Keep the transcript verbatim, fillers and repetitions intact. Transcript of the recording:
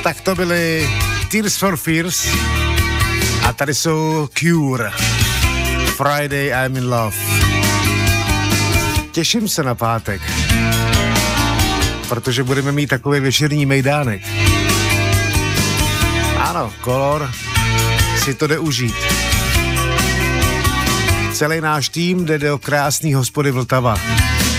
Tak to byly Tears for Fears a tady jsou Cure. Friday I'm in Love. Těším se na pátek, protože budeme mít takový večerní mejdánek. Ano, Color si to jde užít. Celý náš tým jde do krásný hospody Vltava.